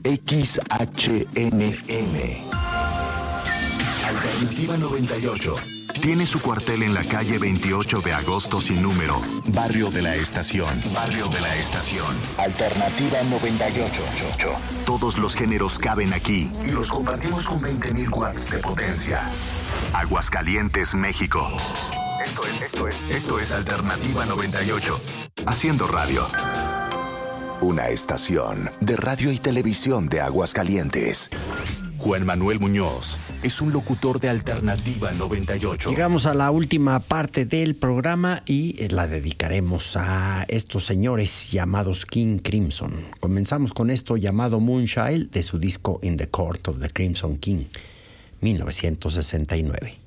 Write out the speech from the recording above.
XHNM. Alternativa 98. Tiene su cuartel en la calle 28 de agosto sin número, Barrio de la Estación. Barrio de la Estación. Alternativa 98. Todos los géneros caben aquí y los compartimos con 20.000 watts de potencia. Aguascalientes, México. Esto es Alternativa 98. Haciendo radio. Una estación de radio y televisión de Aguascalientes. Juan Manuel Muñoz es un locutor de Alternativa 98. Llegamos a la última parte del programa y la dedicaremos a estos señores llamados King Crimson. Comenzamos con esto llamado Moonchild de su disco In the Court of the Crimson King, 1969.